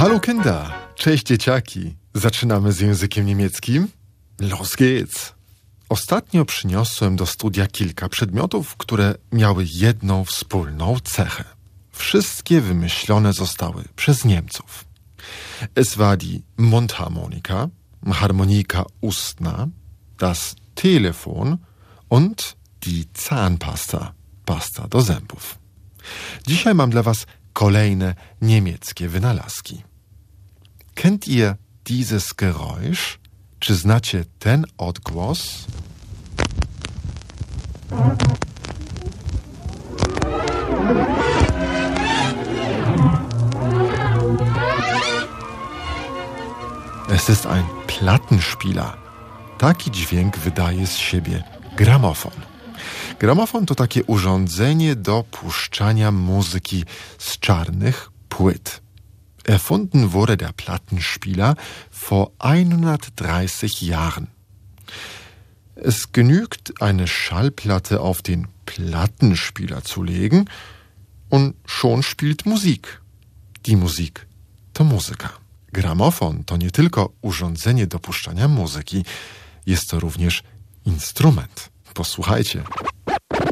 Hallo Kinder, cześć dzieciaki. Zaczynamy z językiem niemieckim? Los geht's! Ostatnio przyniosłem do studia kilka przedmiotów, które miały jedną wspólną cechę. Wszystkie wymyślone zostały przez Niemców. Es war die Mundharmonika, Harmonika ustna, das Telefon und die Zahnpasta, pasta do zębów. Dzisiaj mam dla was kolejne niemieckie wynalazki. Kennt ihr dieses Geräusch? Czy znacie ten odgłos? Es ist ein Plattenspieler. Taki dźwięk wydaje z siebie gramofon. Gramofon to takie urządzenie do puszczania muzyki z czarnych płyt. Erfunden wurde der Plattenspieler vor 130 Jahren. Es genügt, eine Schallplatte auf den Plattenspieler zu legen und schon spielt Musik. Die Musik to muzyka. Gramofon to nie tylko urządzenie do puszczania muzyki, jest to również instrument. Posłuchajcie.